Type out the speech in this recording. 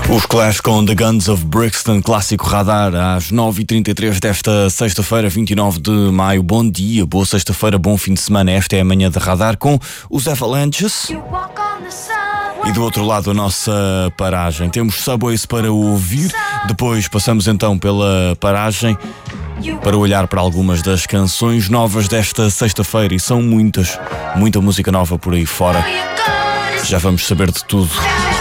Os Clash com The Guns of Brixton, clássico Radar, às 9h33 desta sexta-feira, 29 de maio. Bom dia, boa sexta-feira, bom fim de semana. Esta é a manhã de Radar com os Avalanches. E do outro lado a nossa paragem. Temos Subways para ouvir, depois passamos então pela paragem para olhar para algumas das canções novas desta sexta-feira. E são muitas, muita música nova por aí fora. Já vamos saber de tudo.